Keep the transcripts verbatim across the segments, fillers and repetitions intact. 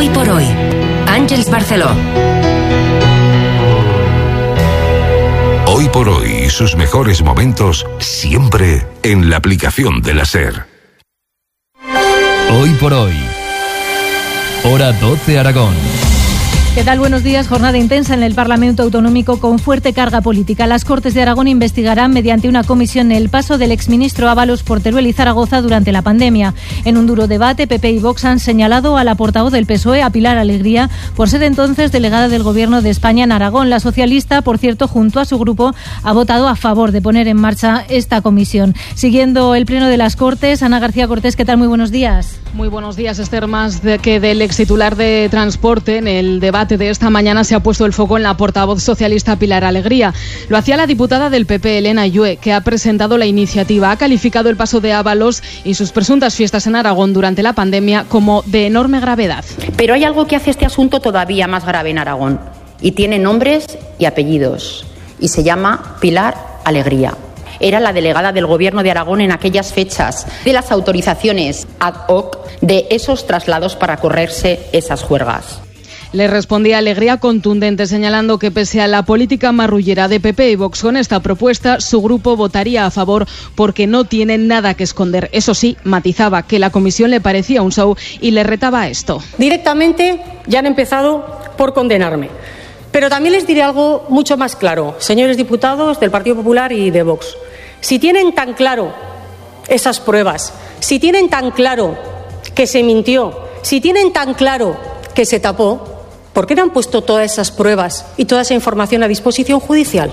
Hoy por hoy, Àngels Barceló. Hoy por hoy y sus mejores momentos siempre en la aplicación de la SER. Hoy por hoy. Hora doce Aragón. ¿Qué tal? Buenos días. Jornada intensa en el Parlamento Autonómico con fuerte carga política. Las Cortes de Aragón investigarán mediante una comisión el paso del exministro Ábalos por Teruel y Zaragoza durante la pandemia. En un duro debate, P P y Vox han señalado a la portavoz del P S O E, a Pilar Alegría, por ser entonces delegada del Gobierno de España en Aragón. La socialista, por cierto, junto a su grupo, ha votado a favor de poner en marcha esta comisión. Siguiendo el pleno de las Cortes, Ana García Cortés, ¿qué tal? Muy buenos días. Muy buenos días, Esther. Más de que del extitular de Transporte, en el debate de esta mañana se ha puesto el foco en la portavoz socialista Pilar Alegría. Lo hacía la diputada del P P, Elena Llue, que ha presentado la iniciativa. Ha calificado el paso de Ábalos y sus presuntas fiestas en Aragón durante la pandemia como de enorme gravedad. Pero hay algo que hace este asunto todavía más grave en Aragón y tiene nombres y apellidos y se llama Pilar Alegría. Era la delegada del Gobierno de Aragón en aquellas fechas de las autorizaciones ad hoc de esos traslados para correrse esas juergas. Le respondía Alegría contundente, señalando que pese a la política marrullera de P P y Vox con esta propuesta, su grupo votaría a favor porque no tiene nada que esconder. Eso sí, matizaba que la comisión le parecía un show y le retaba a esto. Directamente ya han empezado por condenarme. Pero también les diré algo mucho más claro, señores diputados del Partido Popular y de Vox. Si tienen tan claro esas pruebas, si tienen tan claro que se mintió, si tienen tan claro que se tapó, ¿por qué no han puesto todas esas pruebas y toda esa información a disposición judicial?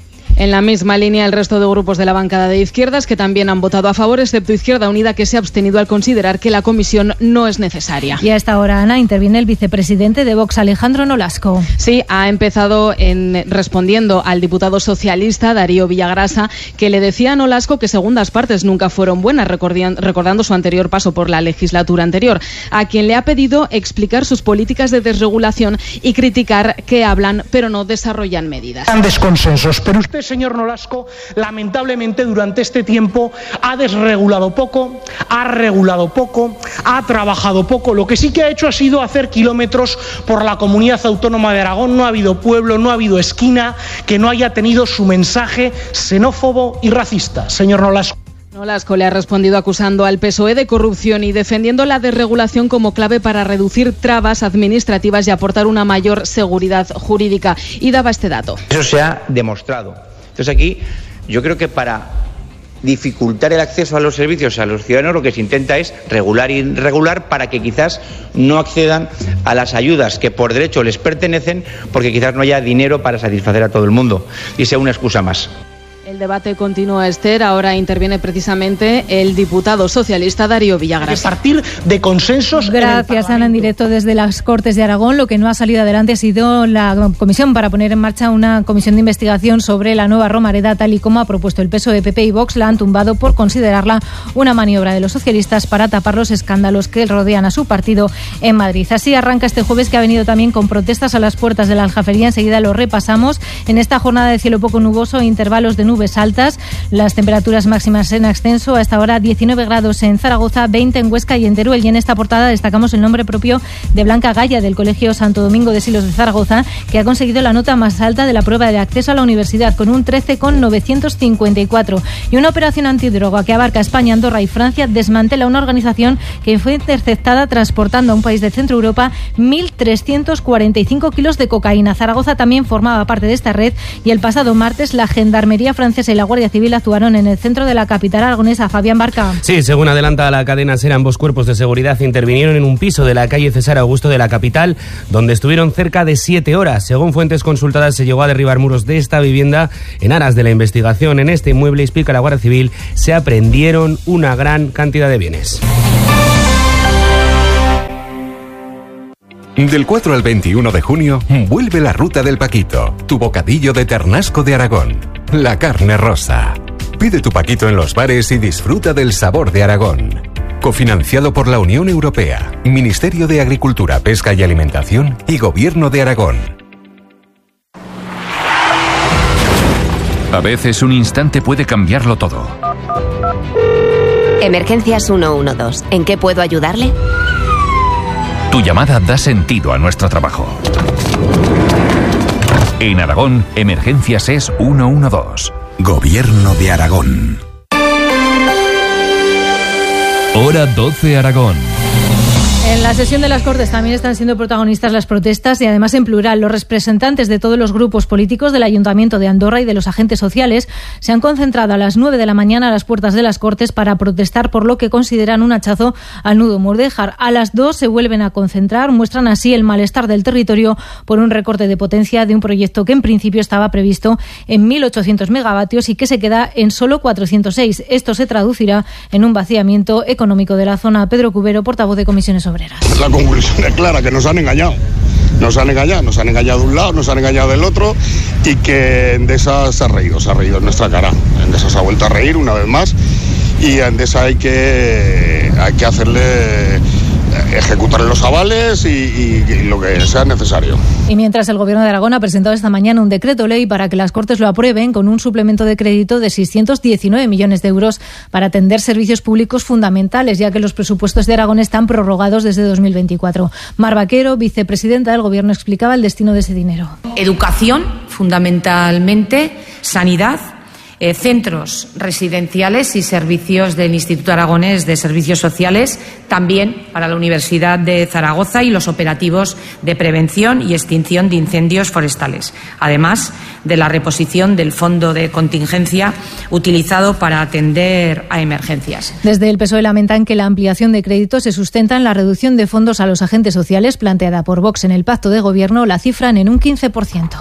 En la misma línea, el resto de grupos de la bancada de izquierdas, que también han votado a favor, excepto Izquierda Unida, que se ha abstenido al considerar que la comisión no es necesaria. Y a esta hora, Ana, interviene el vicepresidente de Vox, Alejandro Nolasco. Sí, ha empezado en, respondiendo al diputado socialista Darío Villagrasa, que le decía a Nolasco que segundas partes nunca fueron buenas, recordando su anterior paso por la legislatura anterior, a quien le ha pedido explicar sus políticas de desregulación y criticar que hablan pero no desarrollan medidas. Grandes consensos, pero usted, señor Nolasco, lamentablemente durante este tiempo ha desregulado poco, ha regulado poco, ha trabajado poco. Lo que sí que ha hecho ha sido hacer kilómetros por la comunidad autónoma de Aragón. No ha habido pueblo, no ha habido esquina que no haya tenido su mensaje xenófobo y racista, señor Nolasco. Nolasco le ha respondido acusando al P S O E de corrupción y defendiendo la desregulación como clave para reducir trabas administrativas y aportar una mayor seguridad jurídica. Y daba este dato. Eso se ha demostrado. Entonces aquí yo creo que para dificultar el acceso a los servicios a los ciudadanos lo que se intenta es regular y regular para que quizás no accedan a las ayudas que por derecho les pertenecen porque quizás no haya dinero para satisfacer a todo el mundo y sea una excusa más. El debate continúa, Esther. Ahora interviene precisamente el diputado socialista Darío Villagrasa. A partir de consensos. Gracias, Ana. En directo desde las Cortes de Aragón. Lo que no ha salido adelante ha sido la comisión para poner en marcha una comisión de investigación sobre la nueva Romareda, tal y como ha propuesto el P S O E, P P y Vox. La han tumbado por considerarla una maniobra de los socialistas para tapar los escándalos que rodean a su partido en Madrid. Así arranca este jueves, que ha venido también con protestas a las puertas de la Aljafería. Enseguida lo repasamos. En esta jornada de cielo poco nuboso, intervalos de nubes altas, las temperaturas máximas en ascenso. A esta hora diecinueve grados en Zaragoza, veinte en Huesca y en Teruel. Y en esta portada destacamos el nombre propio de Blanca Gaya, del Colegio Santo Domingo de Silos de Zaragoza, que ha conseguido la nota más alta de la prueba de acceso a la universidad, con un trece coma novecientos cincuenta y cuatro. Y una operación antidroga que abarca España, Andorra y Francia desmantela una organización que fue interceptada transportando a un país de Centro Europa mil trescientos cuarenta y cinco kilos de cocaína. Zaragoza también formaba parte de esta red y el pasado martes la Gendarmería francesa y la Guardia Civil actuaron en el centro de la capital aragonesa. Fabián Barca. Sí, según adelanta la cadena SER, ambos cuerpos de seguridad intervinieron en un piso de la calle César Augusto de la capital, donde estuvieron cerca de siete horas. Según fuentes consultadas, se llegó a derribar muros de esta vivienda en aras de la investigación. En este inmueble, explica la Guardia Civil, se aprendieron una gran cantidad de bienes. Del cuatro al veintiuno de junio, vuelve la Ruta del Paquito, tu bocadillo de ternasco de Aragón. La carne rosa. Pide tu paquito en los bares y disfruta del sabor de Aragón. Cofinanciado por la Unión Europea, Ministerio de Agricultura, Pesca y Alimentación y Gobierno de Aragón. A veces un instante puede cambiarlo todo. Emergencias ciento doce. ¿En qué puedo ayudarle? Tu llamada da sentido a nuestro trabajo. En Aragón, Emergencias es ciento doce. Gobierno de Aragón. Hora doce Aragón. En la sesión de las Cortes también están siendo protagonistas las protestas y además en plural. Los representantes de todos los grupos políticos del Ayuntamiento de Andorra y de los agentes sociales se han concentrado a las nueve de la mañana a las puertas de las Cortes para protestar por lo que consideran un hachazo al nudo Mordéjar. A las dos se vuelven a concentrar, muestran así el malestar del territorio por un recorte de potencia de un proyecto que en principio estaba previsto en mil ochocientos megavatios y que se queda en solo cuatrocientos seis. Esto se traducirá en un vaciamiento económico de la zona. Pedro Cubero, portavoz de Comisiones Obreras. La conclusión es clara, que nos han engañado. Nos han engañado, nos han engañado de un lado, nos han engañado del otro y que Endesa se ha reído, se ha reído en nuestra cara. Endesa se ha vuelto a reír una vez más y a Endesa hay que, hay que hacerle ejecutar los avales y, y, y lo que sea necesario. Y mientras el Gobierno de Aragón ha presentado esta mañana un decreto ley para que las Cortes lo aprueben con un suplemento de crédito de seiscientos diecinueve millones de euros para atender servicios públicos fundamentales, ya que los presupuestos de Aragón están prorrogados desde dos mil veinticuatro. Mar Vaquero, vicepresidenta del Gobierno, explicaba el destino de ese dinero. Educación, fundamentalmente, sanidad, Eh, centros residenciales y servicios del Instituto Aragonés de Servicios Sociales, también para la Universidad de Zaragoza y los operativos de prevención y extinción de incendios forestales, además de la reposición del fondo de contingencia utilizado para atender a emergencias. Desde el P S O E lamentan que la ampliación de créditos se sustenta en la reducción de fondos a los agentes sociales planteada por Vox en el pacto de gobierno, la cifran en un quince por ciento.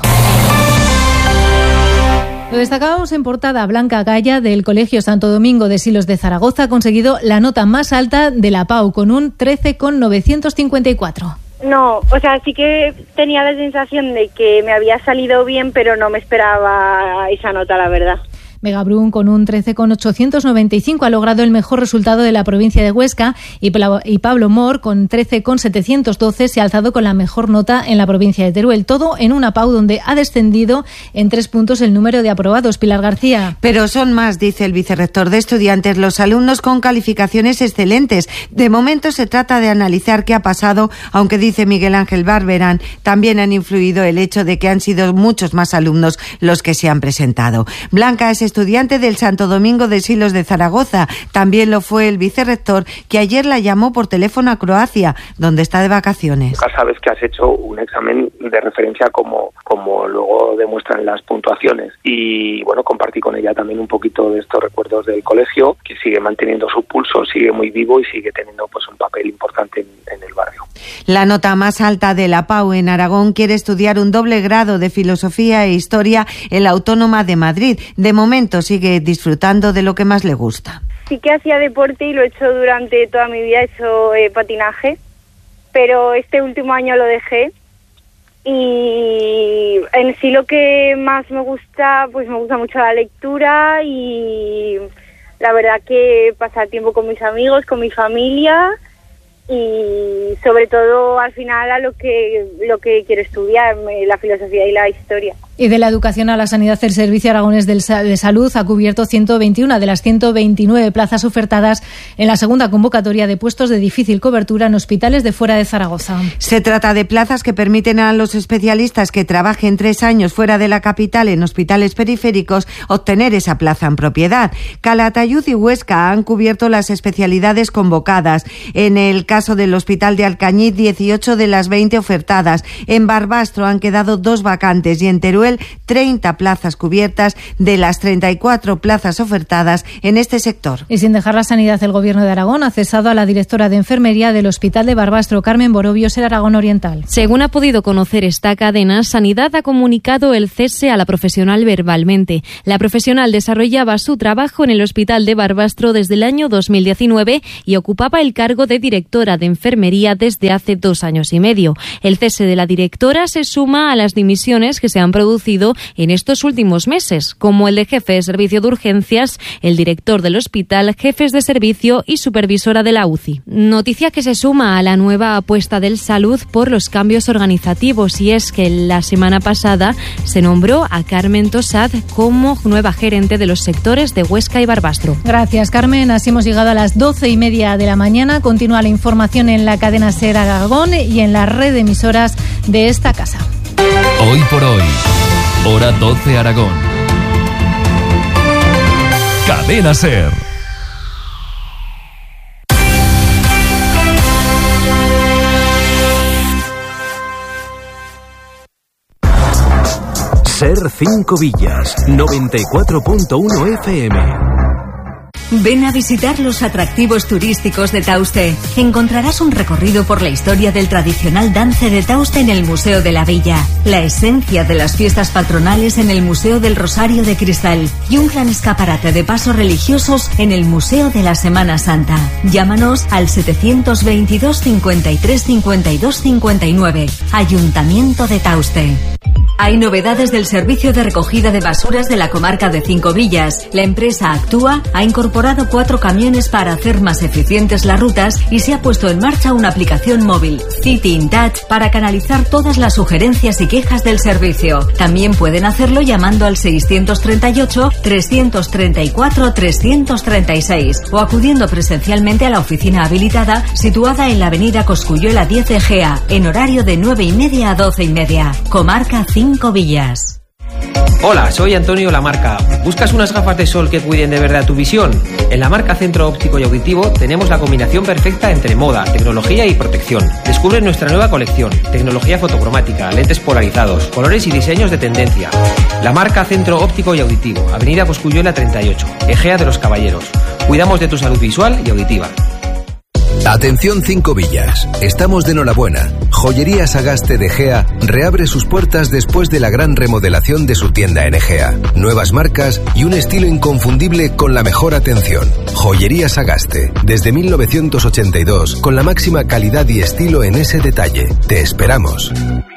Lo destacábamos en portada. Blanca Gaya, del Colegio Santo Domingo de Silos de Zaragoza, ha conseguido la nota más alta de la P A U, con un trece coma novecientos cincuenta y cuatro. No, o sea, sí que tenía la sensación de que me había salido bien, pero no me esperaba esa nota, la verdad. Megabrún, con un trece coma ochocientos noventa y cinco, ha logrado el mejor resultado de la provincia de Huesca y Pablo Mor, con trece coma setecientos doce, se ha alzado con la mejor nota en la provincia de Teruel. Todo en una P A U donde ha descendido en tres puntos el número de aprobados. Pilar García. Pero son más, dice el vicerrector de Estudiantes, los alumnos con calificaciones excelentes. De momento se trata de analizar qué ha pasado, aunque dice Miguel Ángel Barberán, también han influido el hecho de que han sido muchos más alumnos los que se han presentado. Blanca es estudiante del Santo Domingo de Silos de Zaragoza. También lo fue el vicerrector, que ayer la llamó por teléfono a Croacia, donde está de vacaciones. Nunca sabes que has hecho un examen de referencia como, como luego demuestran las puntuaciones. Y bueno, compartí con ella también un poquito de estos recuerdos del colegio, que sigue manteniendo su pulso, sigue muy vivo y sigue teniendo pues un papel importante en, en el barrio. La nota más alta de la P A U en Aragón quiere estudiar un doble grado de Filosofía e Historia en la Autónoma de Madrid. De momento sigue disfrutando de lo que más le gusta. Sí que hacía deporte y lo he hecho durante toda mi vida, he hecho eh, patinaje, pero este último año lo dejé. Y en sí lo que más me gusta, pues me gusta mucho la lectura y la verdad que pasar tiempo con mis amigos, con mi familia y sobre todo al final a lo que lo que quiero estudiar, la filosofía y la historia. Y de la educación a la sanidad, el Servicio Aragonés de Salud ha cubierto ciento veintiuna de las ciento veintinueve plazas ofertadas en la segunda convocatoria de puestos de difícil cobertura en hospitales de fuera de Zaragoza. Se trata de plazas que permiten a los especialistas que trabajen tres años fuera de la capital en hospitales periféricos obtener esa plaza en propiedad. Calatayud y Huesca han cubierto las especialidades convocadas. En el caso del Hospital de Alcañiz, dieciocho de las veinte ofertadas. En Barbastro han quedado dos vacantes y en Teruel treinta plazas cubiertas de las treinta y cuatro plazas ofertadas en este sector. Y sin dejar la sanidad, el Gobierno de Aragón ha cesado a la directora de Enfermería del Hospital de Barbastro, Carmen Borobios, en Aragón Oriental. Según ha podido conocer esta cadena, Sanidad ha comunicado el cese a la profesional verbalmente. La profesional desarrollaba su trabajo en el Hospital de Barbastro desde el año dos mil diecinueve y ocupaba el cargo de directora de Enfermería desde hace dos años y medio. El cese de la directora se suma a las dimisiones que se han producido producido en estos últimos meses, como el de jefe de servicio de urgencias, el director del hospital, jefes de servicio y supervisora de la U C I. Noticia que se suma a la nueva apuesta del Salud por los cambios organizativos, y es que la semana pasada se nombró a Carmen Tosad como nueva gerente de los sectores de Huesca y Barbastro. Gracias, Carmen. Así hemos llegado a las doce y media de la mañana. Continúa la información en la cadena SER Aragón y en la red de emisoras de esta casa. Hoy por hoy, hora doce Aragón. Cadena SER. SER cinco Villas, noventa y cuatro punto uno F M. Ven a visitar los atractivos turísticos de Tauste. Encontrarás un recorrido por la historia del tradicional dance de Tauste en el Museo de la Villa, la esencia de las fiestas patronales en el Museo del Rosario de Cristal y un gran escaparate de pasos religiosos en el Museo de la Semana Santa. Llámanos al setecientos veintidós, cincuenta y tres, cincuenta y dos, cincuenta y nueve. Ayuntamiento de Tauste. Hay novedades del servicio de recogida de basuras de la comarca de Cinco Villas. La empresa Actúa ha incorporado cuatro camiones para hacer más eficientes las rutas y se ha puesto en marcha una aplicación móvil, City in Touch, para canalizar todas las sugerencias y quejas del servicio. También pueden hacerlo llamando al seiscientos treinta y ocho, trescientos treinta y cuatro, trescientos treinta y seis o acudiendo presencialmente a la oficina habilitada situada en la avenida Cosculluela diez de Gea, en horario de nueve y media a doce y media. Comarca Cinco Villas. Hola, soy Antonio Lamarca. ¿Buscas unas gafas de sol que cuiden de verdad tu visión? En la marca Centro Óptico y Auditivo tenemos la combinación perfecta entre moda, tecnología y protección. Descubre nuestra nueva colección, tecnología fotocromática, lentes polarizados, colores y diseños de tendencia. La marca Centro Óptico y Auditivo, Avenida Cosculluela treinta y ocho, Egea de los Caballeros. Cuidamos de tu salud visual y auditiva. Atención Cinco Villas, estamos de enhorabuena. Joyería Sagaste de Egea reabre sus puertas después de la gran remodelación de su tienda en Egea. Nuevas marcas y un estilo inconfundible con la mejor atención. Joyería Sagaste, desde mil novecientos ochenta y dos, con la máxima calidad y estilo en ese detalle. Te esperamos.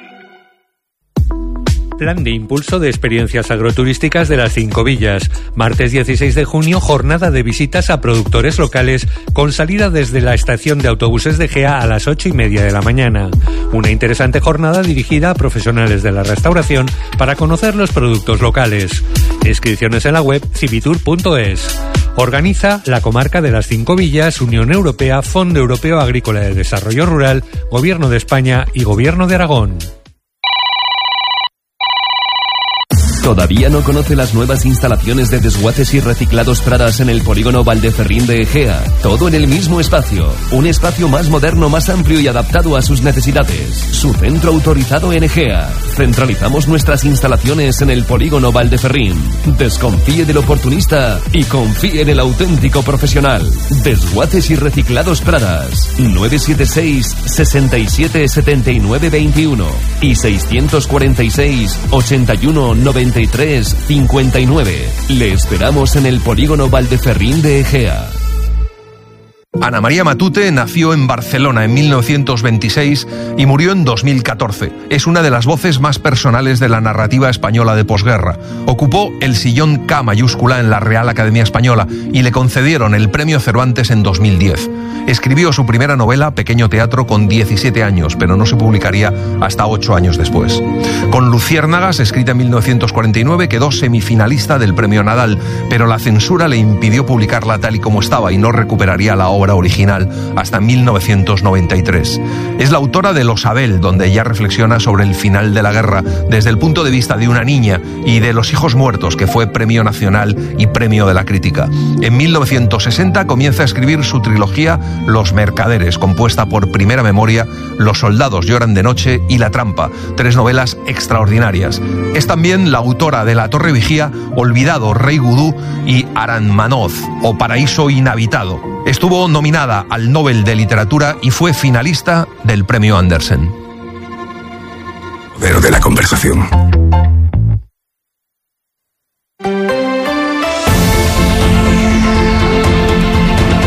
Plan de impulso de experiencias agroturísticas de las Cinco Villas. Martes dieciséis de junio, jornada de visitas a productores locales con salida desde la estación de autobuses de Gea a las ocho y media de la mañana. Una interesante jornada dirigida a profesionales de la restauración para conocer los productos locales. Inscripciones en la web civitur punto es. Organiza la Comarca de las Cinco Villas, Unión Europea, Fondo Europeo Agrícola de Desarrollo Rural, Gobierno de España y Gobierno de Aragón. ¿Todavía no conoce las nuevas instalaciones de desguaces y reciclados Pradas en el polígono Valdeferrín de Egea? Todo en el mismo espacio. Un espacio más moderno, más amplio y adaptado a sus necesidades. Su centro autorizado en Egea. Centralizamos nuestras instalaciones en el polígono Valdeferrín. Desconfíe del oportunista y confíe en el auténtico profesional. Desguaces y reciclados Pradas. nueve siete seis, sesenta y siete, setenta y nueve veintiuno y seiscientos cuarenta y seis, ochenta y uno, noventa y tres, cincuenta y nueve. Le esperamos en el polígono Valdeferrín de Egea. Ana María Matute nació en Barcelona en mil novecientos veintiséis y murió en dos mil catorce. Es una de las voces más personales de la narrativa española de posguerra. Ocupó el sillón K mayúscula en la Real Academia Española y le concedieron el Premio Cervantes en dos mil diez. Escribió su primera novela, Pequeño Teatro, con diecisiete años, pero no se publicaría hasta ocho años después. Con Luciérnagas, escrita en mil novecientos cuarenta y nueve, quedó semifinalista del Premio Nadal, pero la censura le impidió publicarla tal y como estaba y no recuperaría la obra original hasta mil novecientos noventa y tres. Es la autora de Los Abel, donde ella reflexiona sobre el final de la guerra desde el punto de vista de una niña, y de Los hijos muertos, que fue Premio Nacional y Premio de la Crítica. En mil novecientos sesenta comienza a escribir su trilogía Los Mercaderes, compuesta por Primera Memoria, Los soldados lloran de noche y La trampa, tres novelas extraordinarias. Es también la autora de La Torre Vigía, Olvidado, Rey Gudú y Aranmanoz, o Paraíso Inhabitado. Estuvo nominada al Nobel de Literatura y fue finalista del Premio Andersen. Pero de la conversación.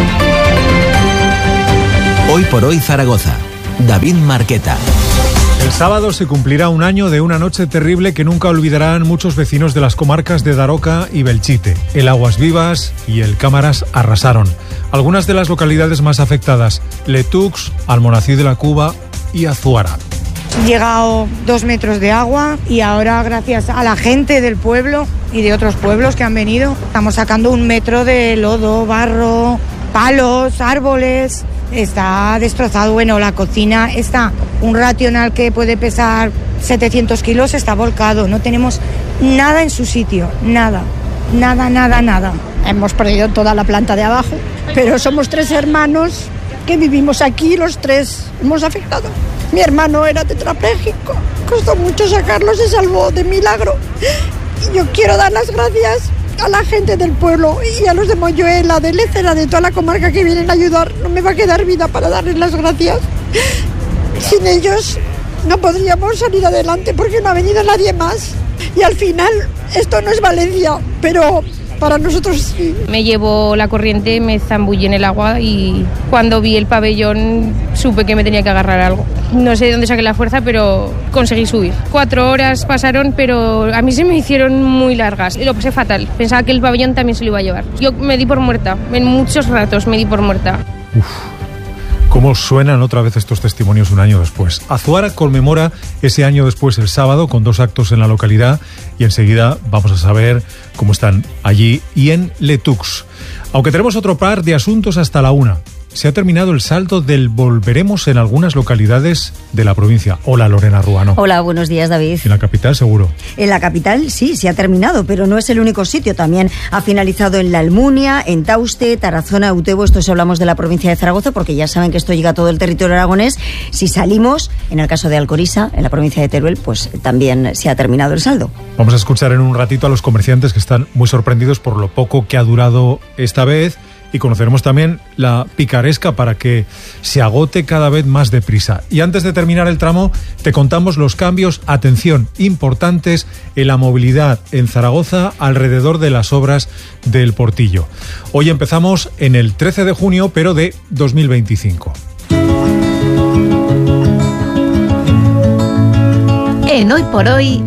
Hoy por hoy Zaragoza. David Marqueta. El sábado se cumplirá un año de una noche terrible que nunca olvidarán muchos vecinos de las comarcas de Daroca y Belchite. El Aguas Vivas y el Cámaras arrasaron. Algunas de las localidades más afectadas: Letux, Almonacid de la Cuba y Azuara. Llegado dos metros de agua y ahora, gracias a la gente del pueblo y de otros pueblos que han venido, estamos sacando un metro de lodo, barro, palos, árboles. Está destrozado. Bueno, la cocina está, un racional que puede pesar setecientos kilos está volcado. No tenemos nada en su sitio, nada, nada, nada, nada. Hemos perdido toda la planta de abajo, pero somos tres hermanos que vivimos aquí, los tres hemos afectado. Mi hermano era tetrapléjico, costó mucho sacarlo, se salvó de milagro. Y yo quiero dar las gracias a la gente del pueblo y a los de Moyuela, de Lecera, de toda la comarca que vienen a ayudar. No me va a quedar vida para darles las gracias. Sin ellos no podríamos salir adelante porque no ha venido nadie más. Y al final, esto no es Valencia, pero para nosotros sí. Me llevó la corriente, me zambullí en el agua y cuando vi el pabellón supe que me tenía que agarrar algo. No sé de dónde saqué la fuerza, pero conseguí subir. Cuatro horas pasaron, pero a mí se me hicieron muy largas. Lo pasé fatal. Pensaba que el pabellón también se lo iba a llevar. Yo me di por muerta. En muchos ratos me di por muerta. Uf. ¿Cómo suenan otra vez estos testimonios un año después? Azuara conmemora ese año después el sábado con dos actos en la localidad y enseguida vamos a saber cómo están allí y en Letux. Aunque tenemos otro par de asuntos hasta la una. Se ha terminado el saldo del volveremos en algunas localidades de la provincia. Hola, Lorena Ruano. Hola, buenos días, David. En la capital, seguro. En la capital, sí, se ha terminado, pero no es el único sitio. También ha finalizado en La Almunia, en Tauste, Tarazona, Utebo. Esto si hablamos de la provincia de Zaragoza, porque ya saben que esto llega a todo el territorio aragonés. Si salimos, en el caso de Alcoriza, en la provincia de Teruel, pues también se ha terminado el saldo. Vamos a escuchar en un ratito a los comerciantes que están muy sorprendidos por lo poco que ha durado esta vez. Y conoceremos también la picaresca para que se agote cada vez más deprisa. Y antes de terminar el tramo, te contamos los cambios, atención, importantes en la movilidad en Zaragoza alrededor de las obras del Portillo. Hoy empezamos en el trece de junio, pero de dos mil veinticinco. En Hoy por Hoy,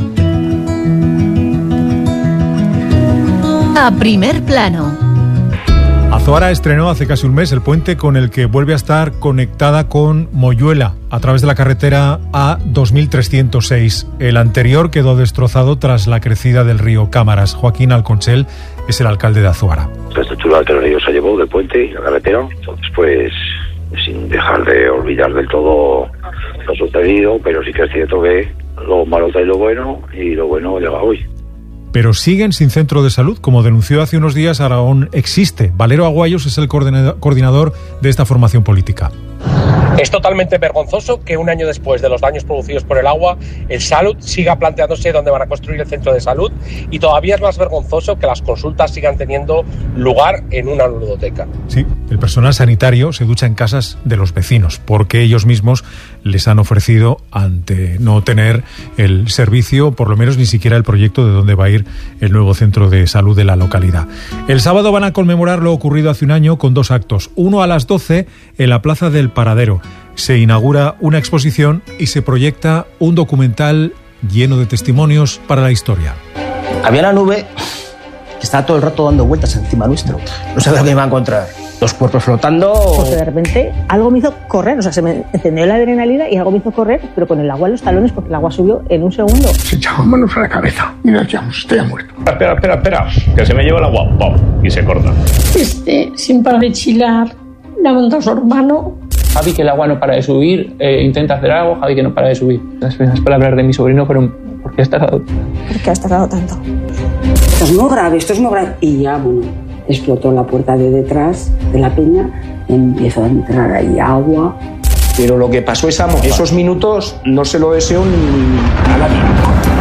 a primer plano. Azuara estrenó hace casi un mes el puente con el que vuelve a estar conectada con Moyuela a través de la carretera A dos mil trescientos seis. El anterior quedó destrozado tras la crecida del río Cámaras. Joaquín Alconchel es el alcalde de Azuara. La estructura que el río se llevó del puente y la carretera, entonces pues sin dejar de olvidar del todo lo sucedido, pero sí que es cierto que lo malo trae lo bueno y lo bueno llega hoy. Pero siguen sin centro de salud. Como denunció hace unos días, Aragón existe. Valero Aguayos es el coordinador de esta formación política. Es totalmente vergonzoso que un año después de los daños producidos por el agua, el Salud siga planteándose dónde van a construir el centro de salud, y todavía es más vergonzoso que las consultas sigan teniendo lugar en una ludoteca. Sí, el personal sanitario se ducha en casas de los vecinos porque ellos mismos les han ofrecido, ante no tener el servicio, por lo menos ni siquiera el proyecto de dónde va a ir el nuevo centro de salud de la localidad. El sábado van a conmemorar lo ocurrido hace un año con dos actos. Uno a las doce en la Plaza del Paradero. Se inaugura una exposición y se proyecta un documental lleno de testimonios para la historia. Había una nube que estaba todo el rato dando vueltas encima nuestro. No sabía lo que iba a encontrar. Los cuerpos flotando. Porque de repente algo me hizo correr, o sea, se me encendió la adrenalina y algo me hizo correr, pero con el agua en los talones, porque el agua subió en un segundo. Se echaban manos a la cabeza y nos decíamos, estoy muerto. Espera, espera, espera, que se me lleva el agua, ¡pum! Y se corta. Este, sin parar de chilar, le ha montado su hermano. Javi, que el agua no para de subir, eh, intenta hacer algo, Javi, que no para de subir. Las primeras palabras de mi sobrino fueron, ¿por qué has tardado tanto? ¿Por qué has tardado tanto? Esto es muy grave, esto es muy grave. Y ya, bueno, explotó la puerta de detrás de la peña, empezó a entrar ahí agua. Pero lo que pasó esa, esos minutos no se lo deseo ni a nadie.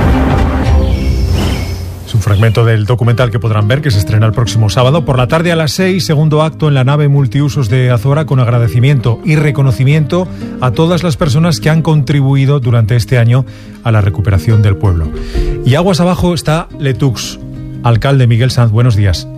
Es un fragmento del documental que podrán ver, que se estrena el próximo sábado por la tarde a las seis, segundo acto en la nave multiusos de Azuara, con agradecimiento y reconocimiento a todas las personas que han contribuido durante este año a la recuperación del pueblo. Y aguas abajo está Letux. Alcalde Miguel Sanz, buenos días.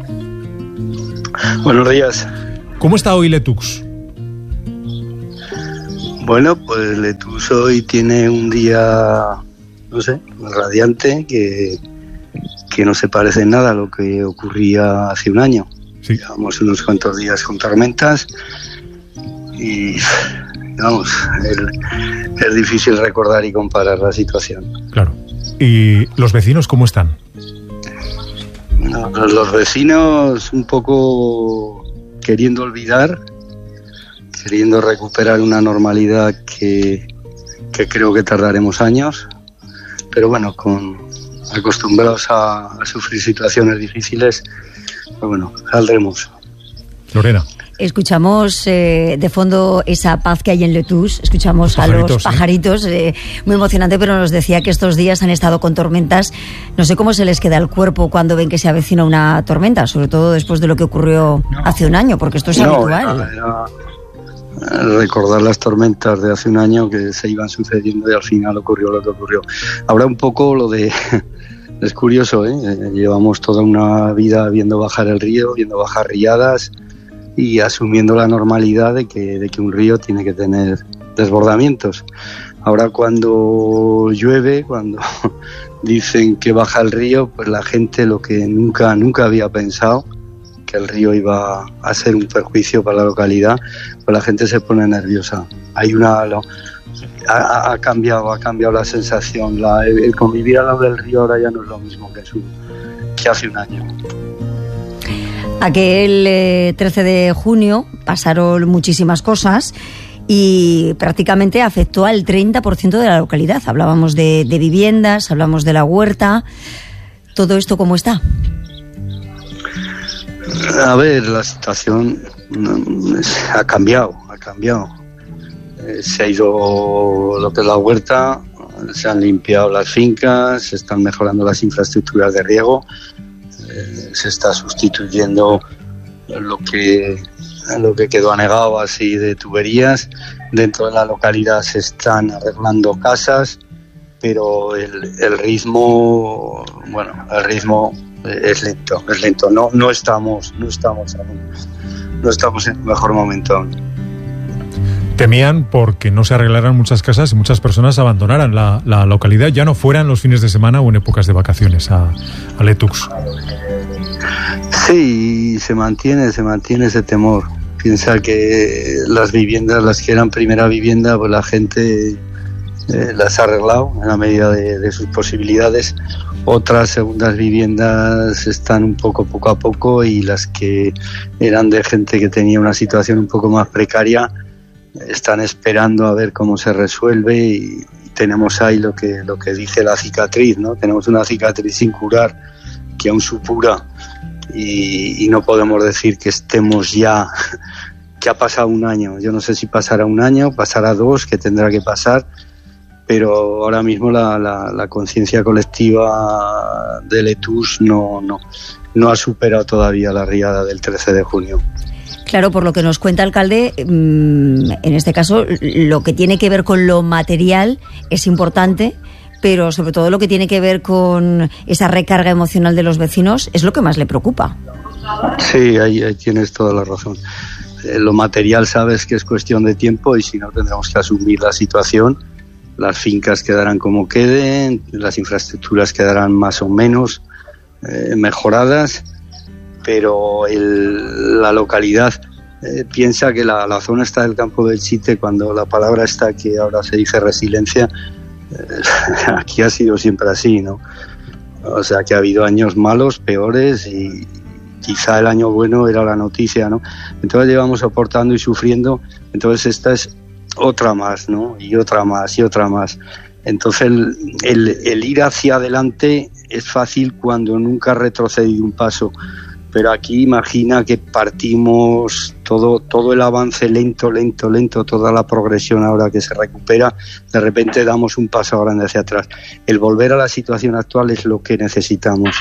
Buenos días. ¿Cómo está hoy Letux? Bueno, pues Letús hoy tiene un día, no sé, radiante, que, que no se parece en nada a lo que ocurría hace un año. Sí. Llevamos unos cuantos días con tormentas y, vamos, el, es difícil recordar y comparar la situación. Claro. ¿Y los vecinos cómo están? No, los vecinos un poco queriendo olvidar, queriendo recuperar una normalidad que, que creo que tardaremos años, pero bueno, con acostumbrados a, a sufrir situaciones difíciles, pues bueno, saldremos. Lorena. Escuchamos eh, de fondo esa paz que hay en Letús, escuchamos los a los pajaritos, ¿eh? Eh, muy emocionante, pero nos decía que estos días han estado con tormentas. No sé cómo se les queda el cuerpo cuando ven que se avecina una tormenta, sobre todo después de lo que ocurrió no. hace un año, porque esto es no, habitual. Era, era recordar las tormentas de hace un año que se iban sucediendo y al final ocurrió lo que ocurrió. Ahora un poco lo de... Es curioso, ¿eh? Llevamos toda una vida viendo bajar el río, viendo bajar riadas y asumiendo la normalidad de que, de que un río tiene que tener desbordamientos. Ahora cuando llueve, cuando dicen que baja el río, pues la gente lo que nunca, nunca había pensado, que el río iba a ser un perjuicio para la localidad, pues la gente se pone nerviosa. Hay una... Lo, ha, ha cambiado, ha cambiado la sensación. La, el, el convivir al lado del río ahora ya no es lo mismo que, su, que hace un año. Aquel eh, trece de junio pasaron muchísimas cosas y prácticamente afectó al treinta por ciento de la localidad. Hablábamos de, de viviendas, hablamos de la huerta. ¿Todo esto cómo está? A ver, la situación ha cambiado, ha cambiado. Eh, se ha ido lo que es la huerta, se han limpiado las fincas, se están mejorando las infraestructuras de riego. Se está sustituyendo lo que lo que quedó anegado así de tuberías. Dentro de la localidad se están arreglando casas, pero el, el ritmo, bueno, el ritmo es lento, es lento. No, no estamos, no estamos aún, no estamos en el mejor momento aún. Temían porque no se arreglaran muchas casas y muchas personas abandonaran la, la localidad, ya no fueran los fines de semana o en épocas de vacaciones a, a Letús. Sí, se mantiene, se mantiene ese temor. Piensa que las viviendas, las que eran primera vivienda, pues la gente eh, las ha arreglado en la medida de, de sus posibilidades. Otras segundas viviendas están un poco poco a poco y las que eran de gente que tenía una situación un poco más precaria están esperando a ver cómo se resuelve y, y tenemos ahí lo que lo que dice la cicatriz, ¿no? Tenemos una cicatriz sin curar que aún supura y, y no podemos decir que estemos ya, que ha pasado un año. Yo no sé si pasará un año, pasará dos, que tendrá que pasar, pero ahora mismo la, la, la conciencia colectiva de Letús no, no, no ha superado todavía la riada del trece de junio. Claro, por lo que nos cuenta el alcalde, en este caso lo que tiene que ver con lo material es importante, pero sobre todo lo que tiene que ver con esa recarga emocional de los vecinos es lo que más le preocupa. Sí, ahí, ahí tienes toda la razón. Eh, lo material sabes que es cuestión de tiempo y si no tendremos que asumir la situación. Las fincas quedarán como queden, las infraestructuras quedarán más o menos eh, mejoradas, pero el, la localidad eh, piensa que la, la zona está del campo del Chite, cuando la palabra está que ahora se dice resiliencia, eh, aquí ha sido siempre así, ¿no? O sea que ha habido años malos, peores y quizá el año bueno era la noticia, ¿no? Entonces llevamos soportando y sufriendo, entonces esta es otra más, ¿no? Y otra más y otra más. Entonces el, el, el ir hacia adelante es fácil cuando nunca has retrocedido un paso. Pero aquí imagina que partimos todo todo el avance lento, lento, lento, toda la progresión ahora que se recupera, de repente damos un paso grande hacia atrás. El volver a la situación actual es lo que necesitamos.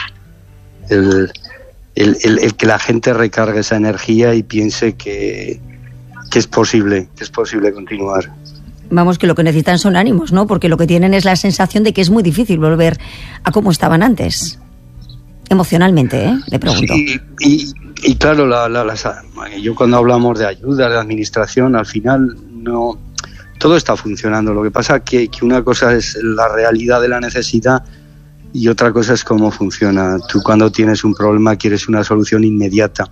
El, el, el, el que la gente recargue esa energía y piense que, que es posible, que es posible continuar. Vamos, que lo que necesitan son ánimos, ¿no? Porque lo que tienen es la sensación de que es muy difícil volver a como estaban antes. Emocionalmente, ¿eh? Le pregunto. Sí, y, y claro, la, la, la, yo cuando hablamos de ayuda, de administración, al final no, todo está funcionando. Lo que pasa que, que una cosa es la realidad de la necesidad y otra cosa es cómo funciona. Tú cuando tienes un problema quieres una solución inmediata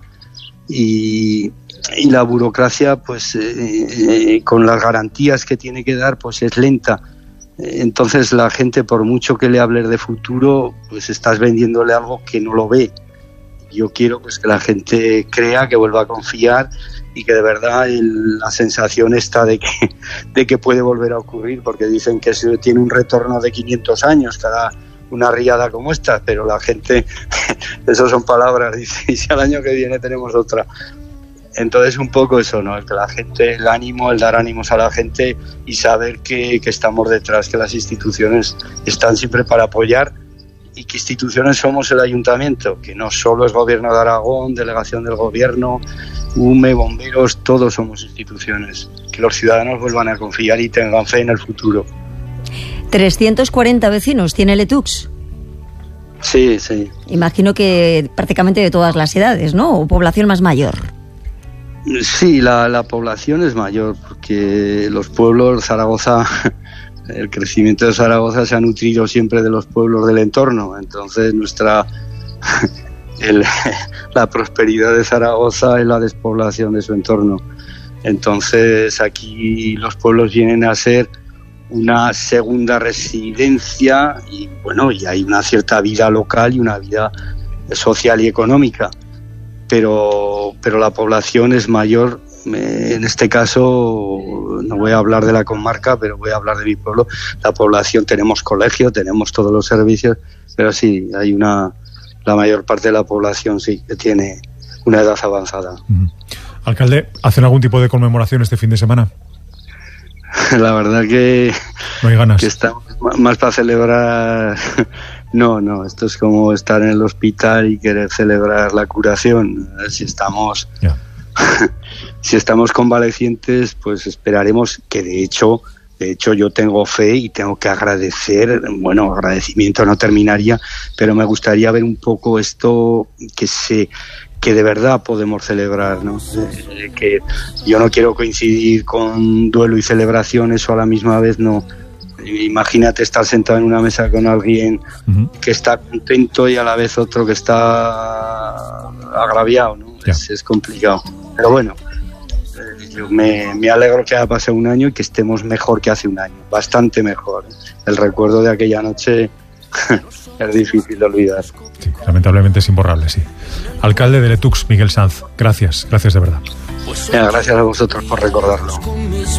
y, y la burocracia, pues eh, eh, con las garantías que tiene que dar, pues es lenta. Entonces la gente, por mucho que le hables de futuro, pues estás vendiéndole algo que no lo ve. Yo quiero pues que la gente crea, que vuelva a confiar y que de verdad el, la sensación está de que, de que puede volver a ocurrir, porque dicen que se tiene un retorno de quinientos años cada una riada como esta, pero la gente, eso son palabras, dice, y si al año que viene tenemos otra. Entonces un poco eso, ¿no? El que la gente, el ánimo, el dar ánimos a la gente y saber que, que estamos detrás, que las instituciones están siempre para apoyar y que instituciones somos el ayuntamiento, que no solo es Gobierno de Aragón, delegación del Gobierno, U M E, bomberos, todos somos instituciones. Que los ciudadanos vuelvan a confiar y tengan fe en el futuro. trescientos cuarenta vecinos tiene Letux. Sí, sí. Imagino que prácticamente de todas las edades, ¿no? O población más mayor. Sí, la, la población es mayor, porque los pueblos, Zaragoza, el crecimiento de Zaragoza se ha nutrido siempre de los pueblos del entorno. Entonces nuestra el, la prosperidad de Zaragoza es la despoblación de su entorno. Entonces aquí los pueblos vienen a ser una segunda residencia y bueno, y hay una cierta vida local y una vida social y económica, pero pero la población es mayor. En este caso no voy a hablar de la comarca, pero voy a hablar de mi pueblo. La población, tenemos colegio, tenemos todos los servicios, pero sí, hay una, la mayor parte de la población sí que tiene una edad avanzada. Mm. Alcalde, ¿hacen algún tipo de conmemoración este fin de semana? La verdad que no hay ganas. Que estamos más para celebrar. No, no, esto es como estar en el hospital y querer celebrar la curación. Si estamos, yeah. si estamos convalecientes, pues esperaremos que de hecho, de hecho yo tengo fe y tengo que agradecer, bueno, agradecimiento no terminaría, pero me gustaría ver un poco esto que se que de verdad podemos celebrar, ¿no? Eh, que yo no quiero coincidir con duelo y celebración, eso a la misma vez no. Imagínate estar sentado en una mesa con alguien uh-huh. que está contento y a la vez otro que está agraviado, ¿no? Es, es complicado. Pero bueno, eh, yo me, me alegro que haya pasado un año y que estemos mejor que hace un año, bastante mejor. El recuerdo de aquella noche es difícil de olvidar. Sí, lamentablemente es imborrable, sí. Alcalde de Letux, Miguel Sanz, gracias, gracias de verdad. Ya, gracias a vosotros por recordarlo.